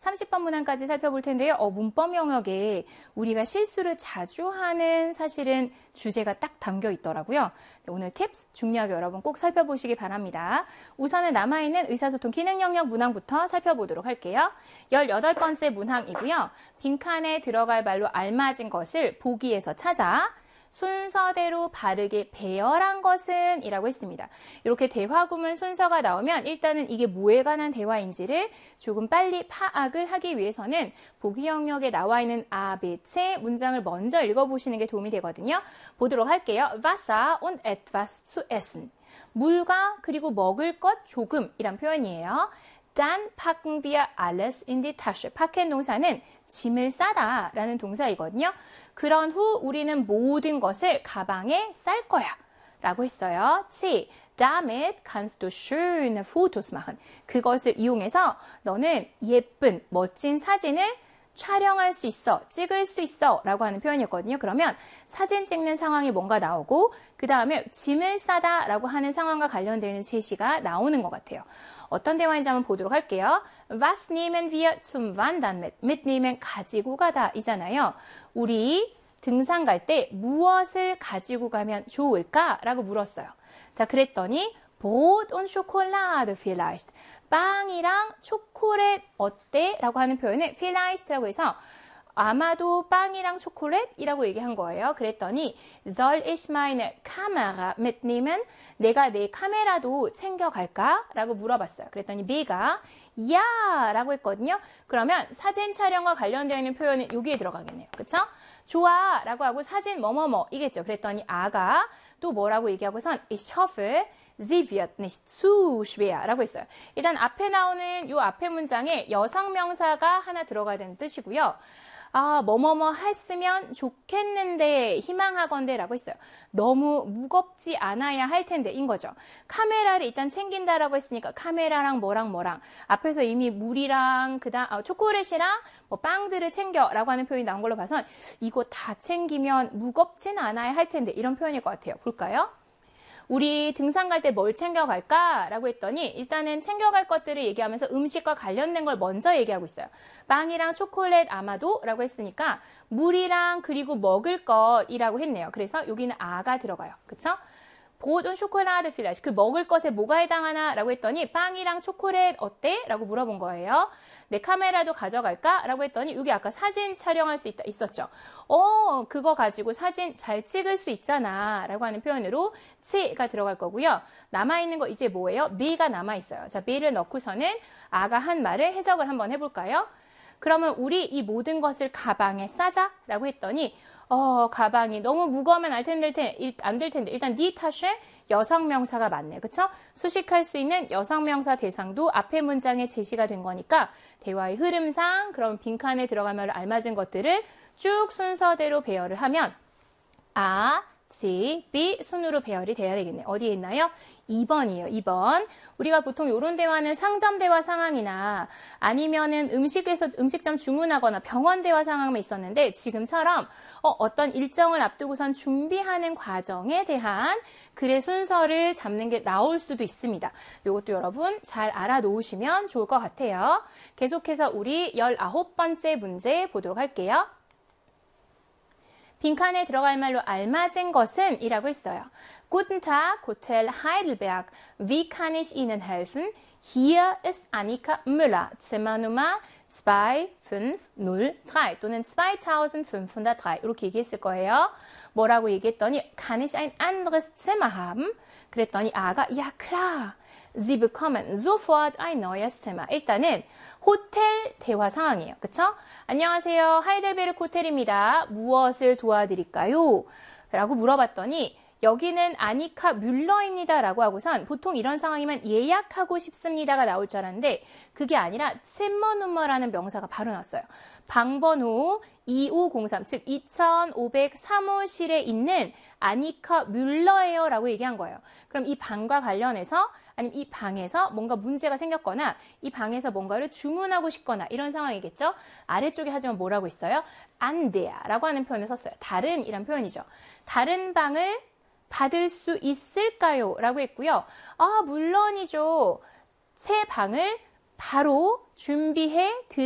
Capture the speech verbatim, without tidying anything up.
삼십 번 문항까지 살펴볼 텐데요. 어, 문법 영역에 우리가 실수를 자주 하는 사실은 주제가 딱 담겨 있더라고요. 오늘 팁스 중요하게 여러분 꼭 살펴보시기 바랍니다. 우선은 남아있는 의사소통 기능 영역 문항부터 살펴보도록 할게요. 열여덟 번째 문항이고요. 빈칸에 들어갈 말로 알맞은 것을 보기에서 찾아 순서대로 바르게 배열한 것은 이라고 했습니다. 이렇게 대화 구문 순서가 나오면 일단은 이게 뭐에 관한 대화인지를 조금 빨리 파악을 하기 위해서는 보기 영역에 나와 있는 아베체 문장을 먼저 읽어보시는 게 도움이 되거든요. 보도록 할게요. Wasser und etwas zu essen. 물과 그리고 먹을 것 조금이란 표현이에요. Dann packen wir alles in die Tasche. packen 동사는 짐을 싸다 라는 동사이거든요. 그런 후 우리는 모든 것을 가방에 쌀 거야 라고 했어요. C. Damit kannst du schöne Fotos machen. 그것을 이용해서 너는 예쁜 멋진 사진을 촬영할 수 있어, 찍을 수 있어 라고 하는 표현이었거든요. 그러면 사진 찍는 상황이 뭔가 나오고 그 다음에 짐을 싸다 라고 하는 상황과 관련되는 제시가 나오는 것 같아요. 어떤 대화인지 한번 보도록 할게요. Was nehmen wir zum Wandern mit? mitnehmen 가지고 가다 이잖아요. 우리 등산 갈 때 무엇을 가지고 가면 좋을까? 라고 물었어요. 자, 그랬더니 Brot und Schokolade vielleicht. 빵이랑 초콜릿 어때? 라고 하는 표현을 vielleicht라고 해서 아마도 빵이랑 초콜릿이라고 얘기한 거예요. 그랬더니 Soll ich meine Kamera mitnehmen? 내가 내 카메라도 챙겨갈까? 라고 물어봤어요. 그랬더니 B가 야! 라고 했거든요. 그러면 사진 촬영과 관련되어 있는 표현은 여기에 들어가겠네요. 그쵸? 좋아! 라고 하고 사진 뭐뭐뭐 이겠죠. 그랬더니 아가 또 뭐라고 얘기하고선 Ich hoffe, sie wird nicht zu schwer 라고 했어요. 일단 앞에 나오는 이 앞에 문장에 여성 명사가 하나 들어가야 되는 뜻이고요. 아, 뭐뭐뭐 했으면 좋겠는데, 희망하건대 라고 했어요. 너무 무겁지 않아야 할 텐데, 인 거죠. 카메라를 일단 챙긴다라고 했으니까, 카메라랑 뭐랑 뭐랑, 앞에서 이미 물이랑, 그 다음, 아, 초콜릿이랑, 뭐, 빵들을 챙겨, 라고 하는 표현이 나온 걸로 봐서, 이거 다 챙기면 무겁진 않아야 할 텐데, 이런 표현일 것 같아요. 볼까요? 우리 등산 갈 때 뭘 챙겨갈까? 라고 했더니 일단은 챙겨갈 것들을 얘기하면서 음식과 관련된 걸 먼저 얘기하고 있어요. 빵이랑 초콜릿 아마도 라고 했으니까 물이랑 그리고 먹을 것이라고 했네요. 그래서 여기는 아가 들어가요. 그쵸? Brot und Schokolade vielleicht. 그 먹을 것에 뭐가 해당하나? 라고 했더니 빵이랑 초콜릿 어때? 라고 물어본 거예요. 내 카메라도 가져갈까? 라고 했더니 여기 아까 사진 촬영할 수 있다 있었죠. 어, 그거 가지고 사진 잘 찍을 수 있잖아 라고 하는 표현으로 치가 들어갈 거고요. 남아있는 거 이제 뭐예요? B가 남아있어요. 자, B를 넣고서는 아가 한 말을 해석을 한번 해볼까요? 그러면 우리 이 모든 것을 가방에 싸자 라고 했더니 어, 가방이 너무 무거우면 안 될 텐데, 안 될 텐데. 일단 니 탓에 여성 명사가 맞네. 그쵸? 수식할 수 있는 여성 명사 대상도 앞에 문장에 제시가 된 거니까 대화의 흐름상 그럼 빈칸에 들어가면 알맞은 것들을 쭉 순서대로 배열을 하면 아, C, B 순으로 배열이 돼야 되겠네요. 어디에 있나요? 이 번이에요. 이 번. 우리가 보통 이런 대화는 상점 대화 상황이나 아니면은 음식에서 음식점 주문하거나 병원 대화 상황만 있었는데 지금처럼 어, 어떤 일정을 앞두고선 준비하는 과정에 대한 글의 순서를 잡는 게 나올 수도 있습니다. 이것도 여러분 잘 알아놓으시면 좋을 것 같아요. 계속해서 우리 열아홉 번째 문제 보도록 할게요. 빈칸에 들어갈 말로 알맞은 것은 이라고 했어요. Guten Tag, Hotel Heidelberg. Wie kann ich Ihnen helfen? Hier ist Annika Müller. Zimmernummer 이이오오삼공삼 또는 이이오오삼공삼 이렇게 얘기했을 거예요. 뭐라고 얘기했더니 Kann ich ein anderes Zimmer haben? 그랬더니 아가 Ja, klar. Sie bekommen sofort ein neues Zimmer. 일단은 호텔 대화 상황이에요. 그쵸? 안녕하세요. 하이델베르크 호텔입니다. 무엇을 도와드릴까요? 라고 물어봤더니 여기는 아니카 뮬러입니다. 라고 하고선 보통 이런 상황이면 예약하고 싶습니다가 나올 줄 알았는데 그게 아니라 셈머누머라는 명사가 바로 나왔어요. 방번호 이오공삼, 즉 이천오백삼 호실에 있는 아니카 뮬러예요. 라고 얘기한 거예요. 그럼 이 방과 관련해서 아니면 이 방에서 뭔가 문제가 생겼거나 이 방에서 뭔가를 주문하고 싶거나 이런 상황이겠죠. 아래쪽에 하지만 뭐라고 있어요? 안돼야 라고 하는 표현을 썼어요. 다른 이란 표현이죠. 다른 방을 받을 수 있을까요? 라고 했고요. 아, 물론이죠. 새 방을 바로 준비해 드릴게요.